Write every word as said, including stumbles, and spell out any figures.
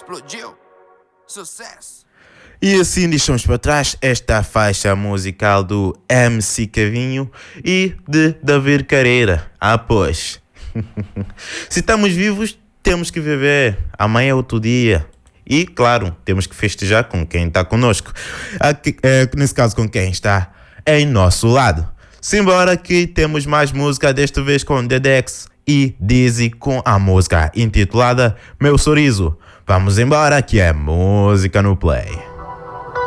Explodiu. Sucesso. E assim deixamos para trás esta faixa musical do M C Cavinho e de David Carreira. Ah, pois. Se estamos vivos, temos que viver. Amanhã é outro dia. E, claro, temos que festejar com quem está conosco. Aqui, é, nesse caso, com quem está em nosso lado. Simbora que temos mais música, desta vez com Dedex e Dizzy, com a música intitulada Meu Sorriso. Vamos embora, que é música no play.